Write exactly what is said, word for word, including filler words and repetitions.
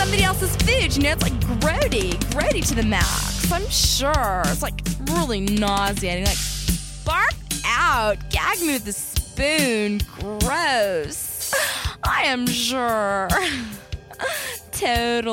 somebody else's food. You know, it's like grody, grody to the max. I'm sure. It's like really nauseating. Like, barf out. Gag me with a spoon. Gross. I am sure. Total.